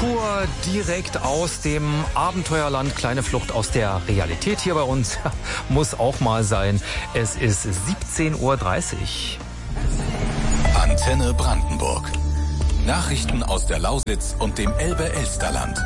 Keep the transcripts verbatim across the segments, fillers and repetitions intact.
Pur direkt aus dem Abenteuerland. Kleine Flucht aus der Realität hier bei uns. Muss auch mal sein. Es ist siebzehn Uhr dreißig. Antenne Brandenburg. Nachrichten aus der Lausitz und dem Elbe-Elsterland.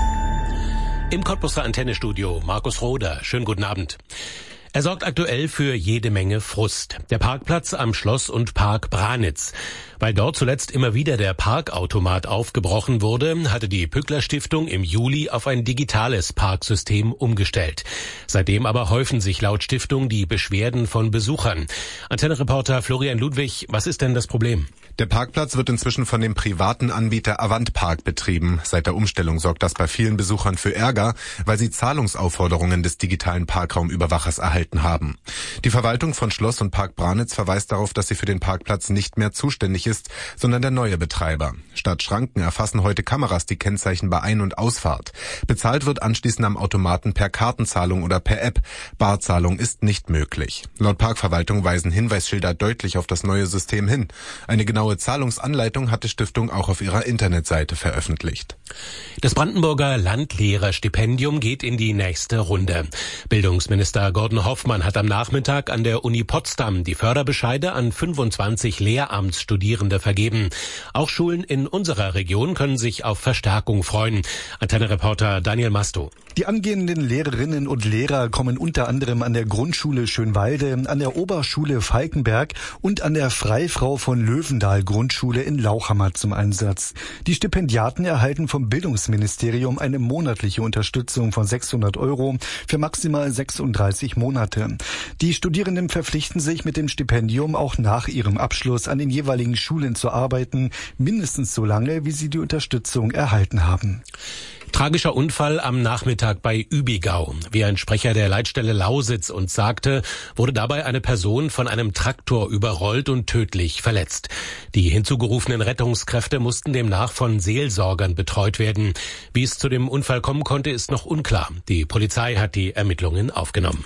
Im Cottbuser Antennestudio Markus Roder. Schönen guten Abend. Er sorgt aktuell für jede Menge Frust. Der Parkplatz am Schloss und Park Branitz. Weil dort zuletzt immer wieder der Parkautomat aufgebrochen wurde, hatte die Pückler Stiftung im Juli auf ein digitales Parksystem umgestellt. Seitdem aber häufen sich laut Stiftung die Beschwerden von Besuchern. Antenne-Reporter Florian Ludwig, was ist denn das Problem? Der Parkplatz wird inzwischen von dem privaten Anbieter Avantpark betrieben. Seit der Umstellung sorgt das bei vielen Besuchern für Ärger, weil sie Zahlungsaufforderungen des digitalen Parkraumüberwachers erhalten haben. Die Verwaltung von Schloss und Park Branitz verweist darauf, dass sie für den Parkplatz nicht mehr zuständig ist, sondern der neue Betreiber. Statt Schranken erfassen heute Kameras die Kennzeichen bei Ein- und Ausfahrt. Bezahlt wird anschließend am Automaten per Kartenzahlung oder per App. Barzahlung ist nicht möglich. Laut Parkverwaltung weisen Hinweisschilder deutlich auf das neue System hin. Eine genaue Zahlungsanleitung hat die Stiftung auch auf ihrer Internetseite veröffentlicht. Das Brandenburger Landlehrerstipendium geht in die nächste Runde. Bildungsminister Gordon Hoffmann hat am Nachmittag an der Uni Potsdam die Förderbescheide an fünfundzwanzig Lehramtsstudierende vergeben. Auch Schulen in unserer Region können sich auf Verstärkung freuen. Antenne-Reporter Daniel Masto. Die angehenden Lehrerinnen und Lehrer kommen unter anderem an der Grundschule Schönwalde, an der Oberschule Falkenberg und an der Freifrau von Löwendahl Grundschule in Lauchhammer zum Einsatz. Die Stipendiaten erhalten vom Bildungsministerium eine monatliche Unterstützung von sechshundert Euro für maximal sechsunddreißig Monate. Die Studierenden verpflichten sich mit dem Stipendium auch nach ihrem Abschluss an den jeweiligen Schulen zu arbeiten, mindestens so lange, wie sie die Unterstützung erhalten haben. Tragischer Unfall am Nachmittag bei Übigau. Wie ein Sprecher der Leitstelle Lausitz uns sagte, wurde dabei eine Person von einem Traktor überrollt und tödlich verletzt. Die hinzugerufenen Rettungskräfte mussten demnach von Seelsorgern betreut werden. Wie es zu dem Unfall kommen konnte, ist noch unklar. Die Polizei hat die Ermittlungen aufgenommen.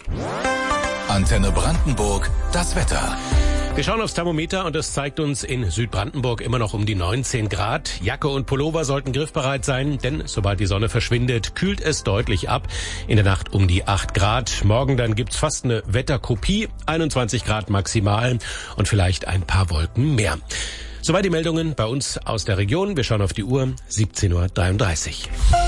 Antenne Brandenburg, das Wetter. Wir schauen aufs Thermometer und es zeigt uns in Südbrandenburg immer noch um die neunzehn Grad. Jacke und Pullover sollten griffbereit sein, denn sobald die Sonne verschwindet, kühlt es deutlich ab. In der Nacht um die acht Grad. Morgen dann gibt's fast eine Wetterkopie, einundzwanzig Grad maximal und vielleicht ein paar Wolken mehr. Soweit die Meldungen bei uns aus der Region. Wir schauen auf die Uhr, siebzehn Uhr dreiunddreißig.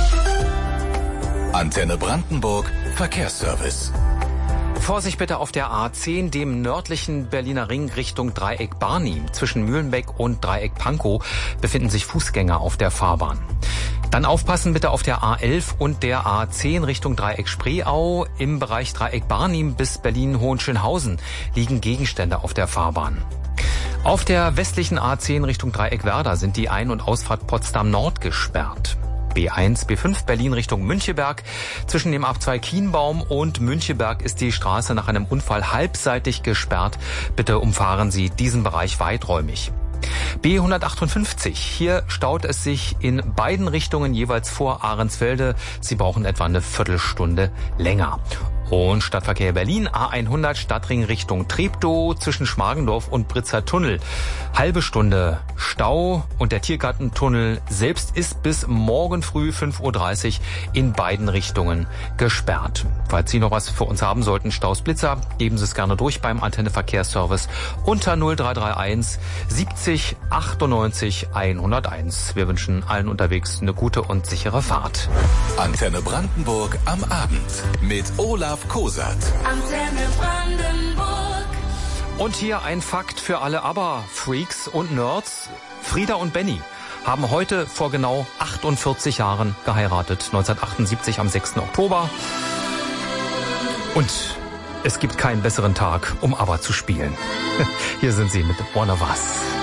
Antenne Brandenburg, Verkehrsservice. Vorsicht bitte auf der A zehn, dem nördlichen Berliner Ring Richtung Dreieck Barnim. Zwischen Mühlenbeck und Dreieck Pankow befinden sich Fußgänger auf der Fahrbahn. Dann aufpassen bitte auf der A elf und der A zehn Richtung Dreieck Spreeau. Im Bereich Dreieck Barnim bis Berlin-Hohenschönhausen liegen Gegenstände auf der Fahrbahn. Auf der westlichen A zehn Richtung Dreieck Werder sind die Ein- und Ausfahrt Potsdam Nord gesperrt. B eins, B fünf Berlin Richtung Müncheberg. Zwischen dem Abzweig Kienbaum und Müncheberg ist die Straße nach einem Unfall halbseitig gesperrt. Bitte umfahren Sie diesen Bereich weiträumig. B hundertachtundfünfzig. Hier staut es sich in beiden Richtungen jeweils vor Ahrensfelde. Sie brauchen etwa eine Viertelstunde länger. Und Stadtverkehr Berlin, A hundert Stadtring Richtung Treptow zwischen Schmargendorf und Britzer Tunnel. Halbe Stunde Stau und der Tiergartentunnel selbst ist bis morgen früh fünf Uhr dreißig in beiden Richtungen gesperrt. Falls Sie noch was für uns haben sollten, Staus, Blitzer, geben Sie es gerne durch beim Antenne Verkehrsservice unter null drei drei eins siebzig achtundneunzig hunderteins. Wir wünschen allen unterwegs eine gute und sichere Fahrt. Antenne Brandenburg am Abend mit Olaf Kosat. Antenne Brandenburg. Und hier ein Fakt für alle ABBA-Freaks und Nerds. Frieda und Benny haben heute vor genau achtundvierzig Jahren geheiratet. neunzehnhundertachtundsiebzig am sechsten Oktober. Und es gibt keinen besseren Tag, um ABBA zu spielen. Hier sind sie mit One of Us.